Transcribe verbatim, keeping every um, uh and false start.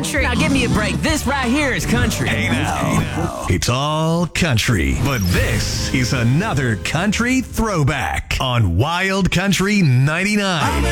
country. Now give me a break. This right here is country. Hey now, it's all country, but this is another country throwback on Wild Country ninety-nine.